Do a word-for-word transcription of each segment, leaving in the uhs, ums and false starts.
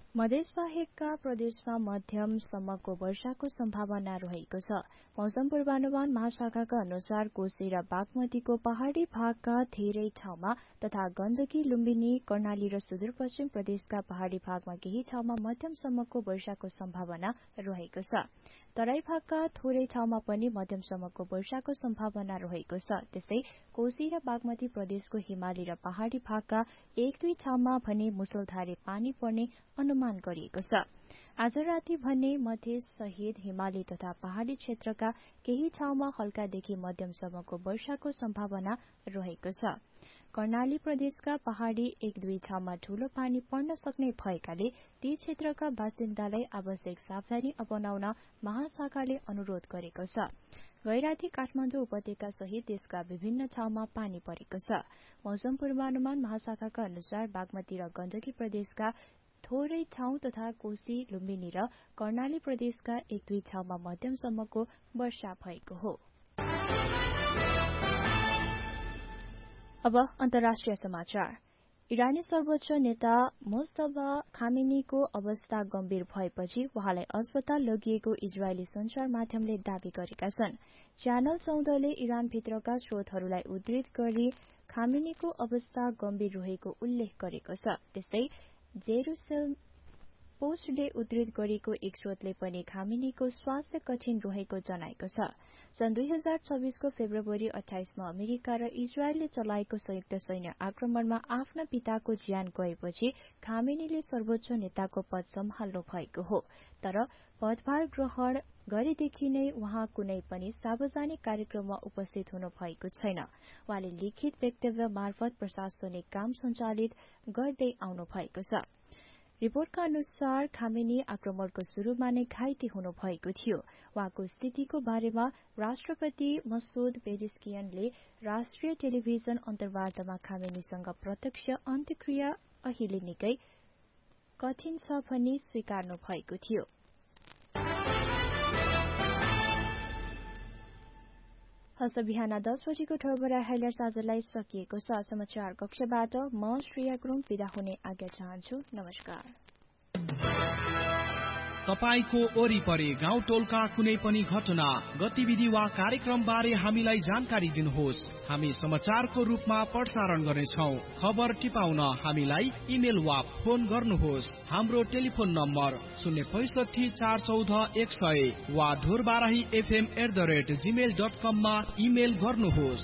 मधेस बाहेकका प्रदेशमा मध्यमसम्मको वर्षाको सम्भावना रहेको छ। मौसम पूर्वानुमान महाशाखाका अनुसार कोशी र बागमतीको पहाड़ी भागका धेरै ठाउँमा तथा गण्डकी, लुम्बिनी, कर्णाली र सुदूरपश्चिम प्रदेशका पहाड़ी भागमा केही ठाउँमा मध्यमसम्मको वर्षाको सम्भावना रहेको छ। तराई भागका थोरै ठाउँमा पनि मध्यमसम्मको वर्षाको सम्भावना रहेको छ। त्यसै कोशी र बागमती प्रदेशको हिमाली र पहाड़ी भागका एक दुई ठाउँमा भने मुसलधारे पानी पर्ने अनुमान गरिएको छ। आज राति भने मधेस सहित हिमाली तथा पहाड़ी क्षेत्रका केही ठाउँमा हल्कादेखि मध्यमसम्मको वर्षाको सम्भावना रहेको छ। कर्णाली प्रदेशका पहाड़ी एक दुई ठाउँमा ठूलो पानी पर्न सक्ने भएकाले ती क्षेत्रका बासिन्दालाई आवश्यक सावधानी अपनाउन महाशाखाले अनुरोध गरेको छ। गैराती काठमाडौँ उपत्यका सहित देशका विभिन्न ठाउँमा पानी परेको छ। मौसम पूर्वानुमान महाशाखाका अनुसार बागमती र गण्डकी प्रदेशका थोरै ठाउँ तथा कोशी, लुम्बिनी र कर्णाली प्रदेशका एक दुई ठाउँमा मध्यमसम्मको वर्षा भएको हो। अब अन्तर्राष्ट्रिय समाचार। इरानी सर्वोच्च नेता मुस्तफा खामेनीको अवस्था गम्भीर भएपछि उहाँलाई अस्पताल लगिएको इजरायली सञ्चार माध्यमले दावी गरेका छन्। च्यानल चौधले इरानभित्रका स्रोतहरूलाई उद्धृत गरी खामेनीको अवस्था गम्भीर रहेको उल्लेख गरेको छ। त्यस्तै जेरुसलेम पोस्टले उद्धृत गरेको एक स्रोतले पनि खामेनीको स्वास्थ्य कठिन रहेको जनाएको छ। सन् दुई हजार छब्बीसको फेब्रुअरी अठाइसमा अमेरिका र इजरायलले चलाएको संयुक्त सैन्य आक्रमणमा आफ्ना पिताको ज्यान गएपछि खामेनीले सर्वोच्च नेताको पद सम्हाल्नु भएको हो। तर पदभार ग्रहण गरेदेखि नै उहाँ कुनै पनि सार्वजनिक कार्यक्रममा उपस्थित हुनु भएको छैन। उहाँले लिखित वक्तव्य मार्फत प्रशासनिक काम सञ्चालित गर्दै आउनु भएको छ। रिपोर्टका अनुसार खामेनी आक्रमणको शुरूमा नै घाइते हुनु भएको थियो। उहाँको स्थितिको बारेमा राष्ट्रपति मसूद पेजेस्कियनले राष्ट्रिय टेलिभिजन अन्तर्वार्तामा खामेनीसँग प्रत्यक्ष अन्त्यक्रिया अहिले निकै कठिन छ भनी स्वीकार्नु भएको थियो। हस्त बिहान दस बजेको ठहरबाट हाइलाइट्स आजलाई सकिएको छ। समाचार कक्षबाट म श्रेया गुरुङ विदा हुने आज्ञा चाहन्छु। नमस्कार। तपाईको वरिपरि गाउँ टोलका कुनै पनि घटना, गतिविधि वा कार्यक्रम बारे हामीलाई जानकारी दिनुहोस्। हामी समाचारको रूपमा प्रसारण गर्नेछौं। खबर टिपाउन हामीलाई इमेल वा फोन गर्नुहोस्। हाम्रो टेलिफोन नम्बर शून्य पैसठी चार चौध एक सय वा Dhorbarahi FM at the rate Gmail dot कम मा इमेल गर्नुहोस्।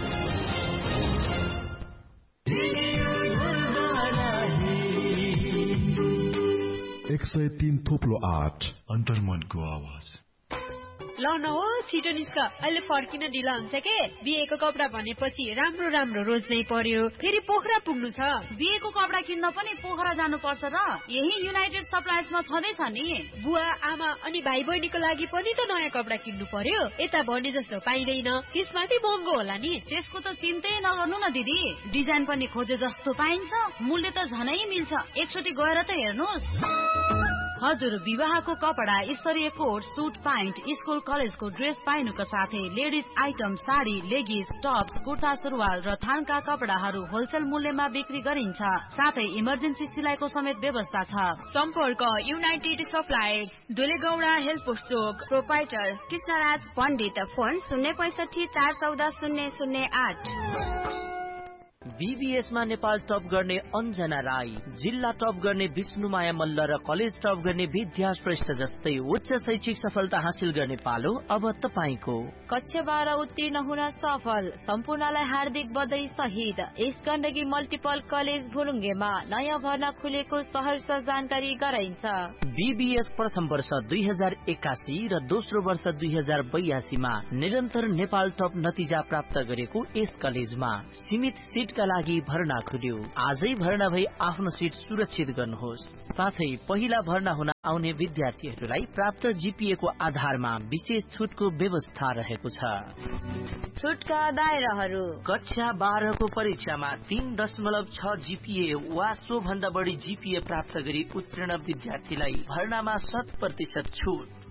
एक सय तीन थोप्लो आठ अन्तर्मनको आवाज। ल न हो छिटो निस्क, अहिले फर्किन ढिला हुन्छ के। बिहेको कपडा भनेपछि राम्रो राम्रो रोज्नै पर्यो, फेरि पोखरा पुग्नु छ। बिहेको कपडा किन्न पनि पोखरा जानु पर्छ र? यही युनाइटेड सप्लायर्समा छँदैछ नि। बुवा आमा अनि भाइ बहिनीको लागि पनि त नयाँ कपडा किन्नु पर्यो। यता भने जस्तो पाइँदैन, त्यसमाथि महँगो होला नि। त्यसको त चिन्तै नगर्नु न दिदी, डिजाइन पनि खोजे जस्तो पाइन्छ, मूल्य त झनै मिल्छ। एकचोटि गएर त हेर्नुहोस्। हजुर, विवाहको कपडा, स्तरीय कोट, सुट प्यान्ट, स्कुल कलेजको ड्रेस पाइनुको साथै ladies item, sari, लेगिस, Tops, kurta सुरुवाल र थानका कपडाहरू होलसेल मूल्यमा बिक्री गरिन्छ। साथै इमर्जेन्सी सिलाइको समेत व्यवस्था छ। सम्पर्क युनाइटेड सप्लायर्स, डोलेगौडा हेल्थ पोस्ट चोक, प्रोपाइटर कृष्णराज पण्डित, फोन शून्य पैसठी चार चौध शून्य शून्य आठ। बीबीएसमा नेपाल टप गर्ने अन्जना राई, जिल्ला टप गर्ने विष्णुमाया मल्ल र कलेज टप गर्ने विद्या श्रेष्ठ जस्तै उच्च शैक्षिक सफलता हासिल गर्ने पालो अब तपाईको। कक्षा बाह्र उत्तीर्ण हुन सफल सम्पूर्णलाई हार्दिक बधाई सहित यस गण्डकी मल्टिपल कलेज भुलुङ्गेमा नयाँ भर्ना खुलेको सहर्ष जानकारी गराइन्छ। बीबीएस प्रथम वर्ष दुई हजार एकासी र दोस्रो वर्ष दुई हजार बयासीमा निरन्तर नेपाल टप नतिजा प्राप्त गरेको यस कलेजमा सीमित सीटका लागि भर्ना खुल्यो। आजै भर्ना भई आफ्नो सीट सुरक्षित गर्नुहोस्। साथै पहिला भर्ना हुन आउने विद्यार्थीहरूलाई प्राप्त जीपीए को आधारमा विशेष छुटको व्यवस्था रहेको छ। छुटका दायराहरू: कक्षा बाह्र को परीक्षामा तीन दशमलव छ जीपीए वा सो भन्दा बढी जीपीए प्राप्त गरी उत्तीर्ण विद्यार्थीलाई भर्नामा शत प्रतिशत छुट।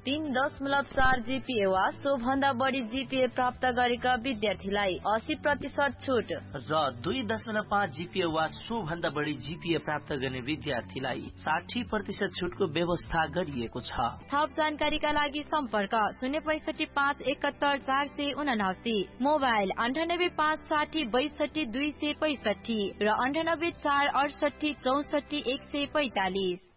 तीन दशमलव चार जीपीए वा सोभन्दा बढी जीपीए प्राप्त गरेका विद्यार्थीलाई अस्सी प्रतिशत छुट र दुई दशमलव पाँच जीपीए वा सो भन्दा बढी जीपीए प्राप्त गर्ने विद्यार्थीलाई साठी प्रतिशत छुटको व्यवस्था गरिएको छ। थप जानकारीका लागि सम्पर्क शून्य पैसठी पाँच एकहत्तर चार सय उनासी, मोबाइल अन्ठानब्बे पाँच साठी बैसठी दुई सय पैसठी र अन्ठानब्बे चार अडसठी चौसठी एक सय पैतालिस।